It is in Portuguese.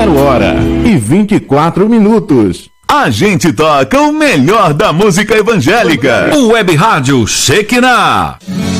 0h24. A gente toca o melhor da música evangélica. O Web Rádio Shekinah.